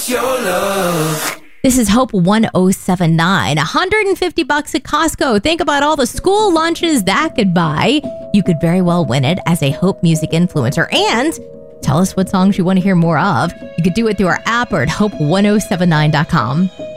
your love. This is Hope 1079. $150 at Costco. Think about all the school lunches that could buy. You could very well win it as a Hope Music influencer. And tell us what songs you want to hear more of. You could do it through our app or at hope1079.com.